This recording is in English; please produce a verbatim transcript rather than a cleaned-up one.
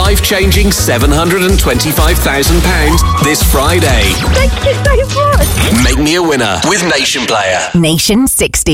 life-changing seven hundred twenty-five thousand pounds this Friday. Thank you so much. Make me a winner with Nation Player. Nation sixty.